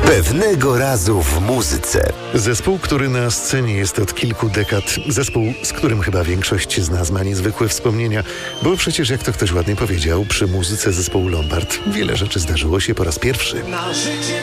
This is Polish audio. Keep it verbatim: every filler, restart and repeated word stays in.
Pewnego razu w muzyce. Zespół, który na scenie jest od kilku dekad. Zespół, z którym chyba większość z nas ma niezwykłe wspomnienia. Bo przecież, jak to ktoś ładnie powiedział, przy muzyce zespołu Lombard wiele rzeczy zdarzyło się po raz pierwszy. Na życie